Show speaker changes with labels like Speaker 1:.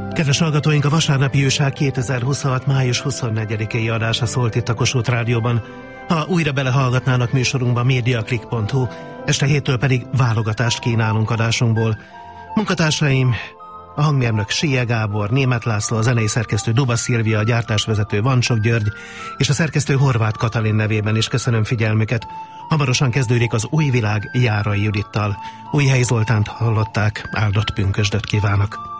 Speaker 1: Kedves hallgatóink, a vasárnapi újság 2026. május 24-i adása szólt itt a Kossuth Rádióban. Ha újra belehallgatnának műsorunkba, mediaclick.hu, este 7-től pedig válogatást kínálunk adásunkból. Munkatársaim, a hangmérnök Sie Gábor, Németh László, a zenei szerkesztő Duba Szilvia, a gyártásvezető Vancsok György, és a szerkesztő Horváth Katalin nevében is köszönöm figyelmüket. Hamarosan kezdődik az Új világ Járai Judittal. Újhelyi Zoltánt hallották, áldott pünkösdöt kívánok!